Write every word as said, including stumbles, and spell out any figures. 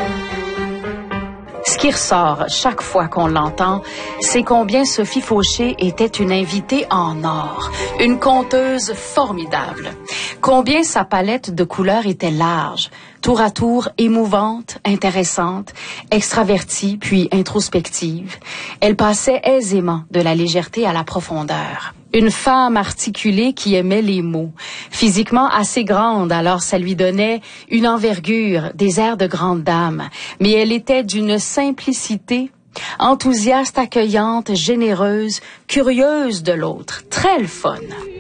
Ce qui ressort chaque fois qu'on l'entend, c'est combien Sophie Fauché était une invitée en or, une conteuse formidable. Combien sa palette de couleurs était large, tour à tour émouvante, intéressante, extravertie puis introspective. Elle passait aisément de la légèreté à la profondeur. Une femme articulée qui aimait les mots, physiquement assez grande, alors ça lui donnait une envergure, des airs de grande dame, mais elle était d'une simplicité, enthousiaste, accueillante, généreuse, curieuse de l'autre, très le fun.